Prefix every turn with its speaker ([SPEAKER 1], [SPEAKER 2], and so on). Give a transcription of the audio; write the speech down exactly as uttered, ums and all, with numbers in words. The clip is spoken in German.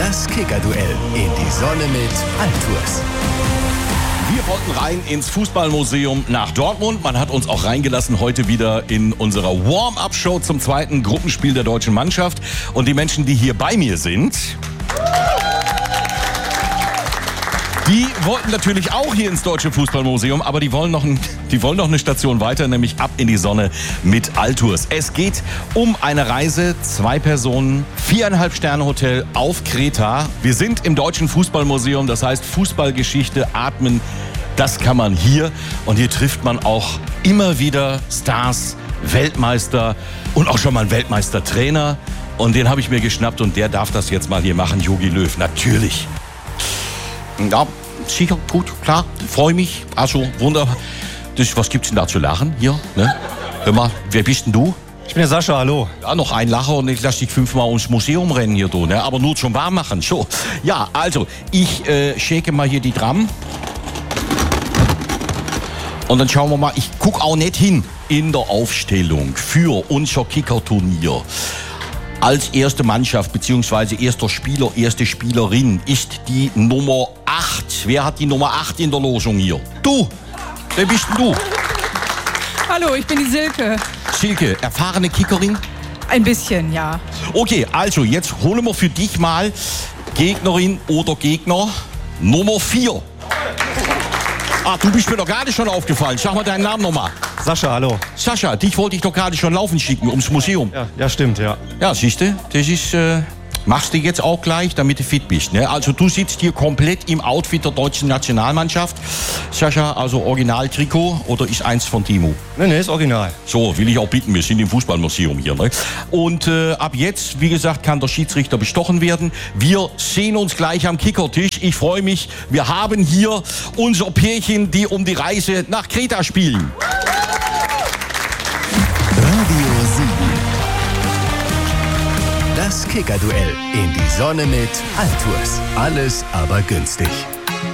[SPEAKER 1] Das Kicker-Duell in die Sonne mit Altours.
[SPEAKER 2] Wir wollten rein ins Fußballmuseum nach Dortmund. Man hat uns auch reingelassen heute wieder in unserer Warm-Up-Show zum zweiten Gruppenspiel der deutschen Mannschaft. Und die Menschen, die hier bei mir sind, die wollten natürlich auch hier ins Deutsche Fußballmuseum, aber die wollen noch, ein, die wollen noch eine Station weiter, nämlich ab in die Sonne mit Altours. Es geht um eine Reise, zwei Personen, viereinhalb Sterne Hotel auf Kreta. Wir sind im Deutschen Fußballmuseum, das heißt Fußballgeschichte atmen, das kann man hier. Und hier trifft man auch immer wieder Stars, Weltmeister und auch schon mal einen Weltmeistertrainer. Und den habe ich mir geschnappt und der darf das jetzt mal hier machen, Jogi Löw, natürlich. Ja, sicher, gut, klar, freue mich. Also, wunderbar. Das, was gibt's denn da zu lachen hier? Ne? Hör mal, wer bist denn du?
[SPEAKER 3] Ich bin der Sascha, hallo.
[SPEAKER 2] Ja, noch ein Lacher und ich lasse dich fünfmal ums Museum rennen hier, du, ne? Aber nur zum Warmmachen. So. Ja, also, ich äh, shake mal hier die Tram. Und dann schauen wir mal, ich gucke auch nicht hin in der Aufstellung für unser Kicker-Turnier. Als erste Mannschaft bzw. erster Spieler, erste Spielerin ist die Nummer acht. Wer hat die Nummer acht in der Losung hier? Du! Wer bist denn du?
[SPEAKER 4] Hallo, ich bin die Silke.
[SPEAKER 2] Silke, erfahrene Kickerin?
[SPEAKER 4] Ein bisschen, ja.
[SPEAKER 2] Okay, also jetzt holen wir für dich mal Gegnerin oder Gegner Nummer vier. Ah, du bist mir doch gerade schon aufgefallen. Sag mal deinen Namen nochmal.
[SPEAKER 3] Sascha, hallo.
[SPEAKER 2] Sascha, dich wollte ich doch gerade schon laufen schicken ums Museum.
[SPEAKER 3] Ja, ja stimmt, ja.
[SPEAKER 2] Ja, siehste, das ist, äh, machst du jetzt auch gleich, damit du fit bist. Ne? Also du sitzt hier komplett im Outfit der deutschen Nationalmannschaft. Sascha, also Original-Trikot oder ist eins von Timo?
[SPEAKER 3] Nee, nee, ist original.
[SPEAKER 2] So, will ich auch bitten, wir sind im Fußballmuseum hier. Ne? Und äh, ab jetzt, wie gesagt, kann der Schiedsrichter bestochen werden. Wir sehen uns gleich am Kickertisch. Ich freue mich, wir haben hier unser Pärchen, die um die Reise nach Kreta spielen.
[SPEAKER 1] Radio sieben. Das Kicker-Duell in die Sonne mit Altours. Alles aber günstig.